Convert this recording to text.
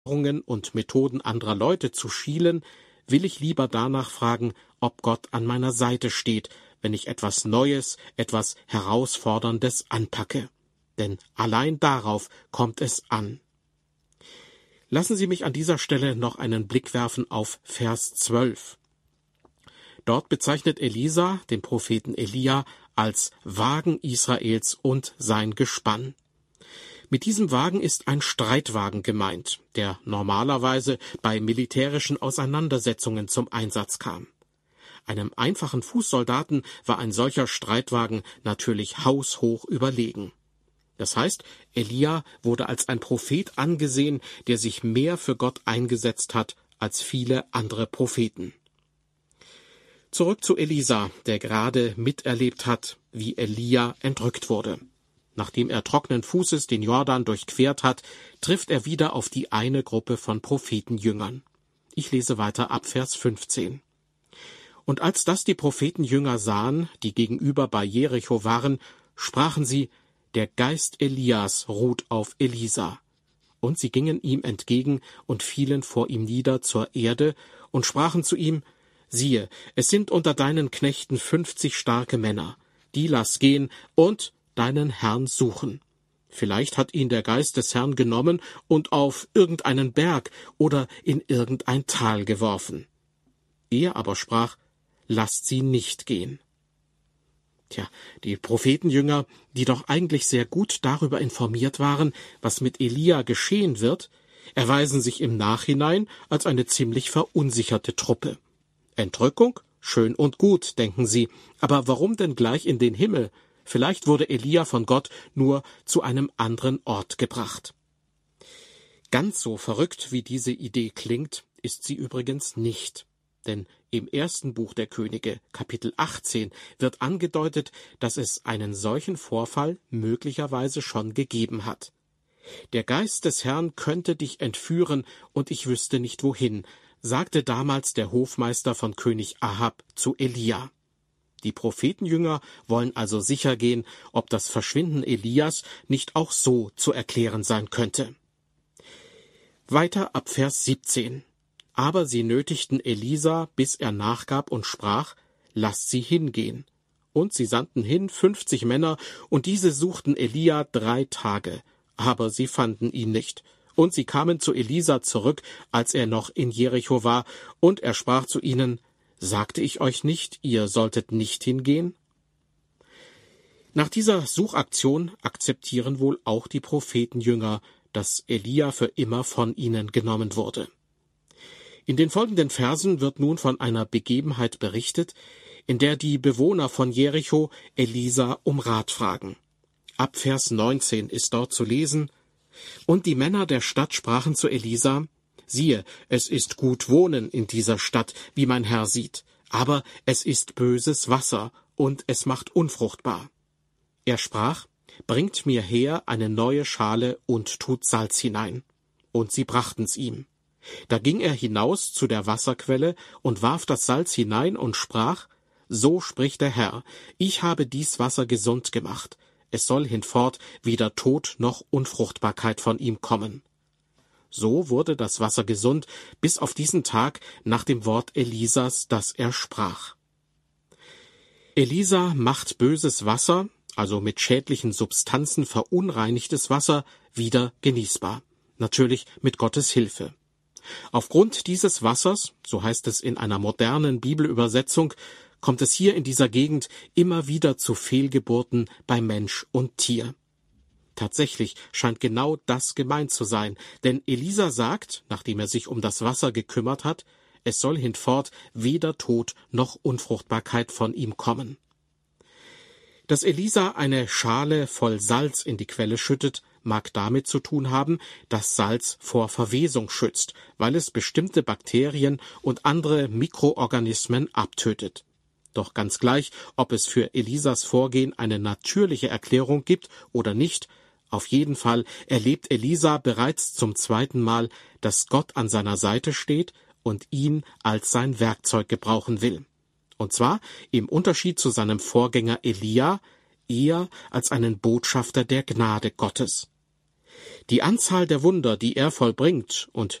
und Methoden anderer Leute zu schielen, will ich lieber danach fragen, ob Gott an meiner Seite steht, wenn ich etwas Neues, etwas Herausforderndes anpacke. Denn allein darauf kommt es an. Lassen Sie mich an dieser Stelle noch einen Blick werfen auf Vers 12. Dort bezeichnet Elisa den Propheten Elia als Wagen Israels und sein Gespann. Mit diesem Wagen ist ein Streitwagen gemeint, der normalerweise bei militärischen Auseinandersetzungen zum Einsatz kam. Einem einfachen Fußsoldaten war ein solcher Streitwagen natürlich haushoch überlegen. Das heißt, Elia wurde als ein Prophet angesehen, der sich mehr für Gott eingesetzt hat als viele andere Propheten. Zurück zu Elisa, der gerade miterlebt hat, wie Elia entrückt wurde. Nachdem er trockenen Fußes den Jordan durchquert hat, trifft er wieder auf die eine Gruppe von Prophetenjüngern. Ich lese weiter ab Vers 15. Und als das die Prophetenjünger sahen, die gegenüber bei Jericho waren, sprachen sie, der Geist Elias ruht auf Elisa. Und sie gingen ihm entgegen und fielen vor ihm nieder zur Erde und sprachen zu ihm, siehe, es sind unter deinen Knechten 50 starke Männer, die lass gehen und deinen Herrn suchen. Vielleicht hat ihn der Geist des Herrn genommen und auf irgendeinen Berg oder in irgendein Tal geworfen. Er aber sprach, lasst sie nicht gehen. Tja, die Prophetenjünger, die doch eigentlich sehr gut darüber informiert waren, was mit Elia geschehen wird, erweisen sich im Nachhinein als eine ziemlich verunsicherte Truppe. Entrückung? Schön und gut, denken sie, aber warum denn gleich in den Himmel? Vielleicht wurde Elia von Gott nur zu einem anderen Ort gebracht. Ganz so verrückt, wie diese Idee klingt, ist sie übrigens nicht. Denn im 1. Buch der Könige, Kapitel 18, wird angedeutet, dass es einen solchen Vorfall möglicherweise schon gegeben hat. Der Geist des Herrn könnte dich entführen, und ich wüsste nicht wohin, sagte damals der Hofmeister von König Ahab zu Elia. Die Prophetenjünger wollen also sicher gehen, ob das Verschwinden Elias nicht auch so zu erklären sein könnte. Weiter ab Vers 17. Aber sie nötigten Elisa, bis er nachgab und sprach, lasst sie hingehen. Und sie sandten hin 50 Männer, und diese suchten Elia 3 Tage, aber sie fanden ihn nicht. Und sie kamen zu Elisa zurück, als er noch in Jericho war, und er sprach zu ihnen, sagte ich euch nicht, ihr solltet nicht hingehen? Nach dieser Suchaktion akzeptieren wohl auch die Prophetenjünger, dass Elia für immer von ihnen genommen wurde. In den folgenden Versen wird nun von einer Begebenheit berichtet, in der die Bewohner von Jericho Elisa um Rat fragen. Ab Vers 19 ist dort zu lesen, und die Männer der Stadt sprachen zu Elisa, siehe, es ist gut Wohnen in dieser Stadt, wie mein Herr sieht, aber es ist böses Wasser, und es macht unfruchtbar. Er sprach, bringt mir her eine neue Schale und tut Salz hinein. Und sie brachten's ihm. Da ging er hinaus zu der Wasserquelle und warf das Salz hinein und sprach, so spricht der Herr, ich habe dies Wasser gesund gemacht, es soll hinfort weder Tod noch Unfruchtbarkeit von ihm kommen. So wurde das Wasser gesund, bis auf diesen Tag nach dem Wort Elisas, das er sprach. Elisa macht böses Wasser, also mit schädlichen Substanzen verunreinigtes Wasser, wieder genießbar. Natürlich mit Gottes Hilfe. Aufgrund dieses Wassers, so heißt es in einer modernen Bibelübersetzung, kommt es hier in dieser Gegend immer wieder zu Fehlgeburten bei Mensch und Tier. Tatsächlich scheint genau das gemeint zu sein, denn Elisa sagt, nachdem er sich um das Wasser gekümmert hat, es soll hinfort weder Tod noch Unfruchtbarkeit von ihm kommen. Dass Elisa eine Schale voll Salz in die Quelle schüttet, mag damit zu tun haben, dass Salz vor Verwesung schützt, weil es bestimmte Bakterien und andere Mikroorganismen abtötet. Doch ganz gleich, ob es für Elisas Vorgehen eine natürliche Erklärung gibt oder nicht, auf jeden Fall erlebt Elisa bereits zum 2. Mal, dass Gott an seiner Seite steht und ihn als sein Werkzeug gebrauchen will. Und zwar im Unterschied zu seinem Vorgänger Elia eher als einen Botschafter der Gnade Gottes. Die Anzahl der Wunder, die er vollbringt und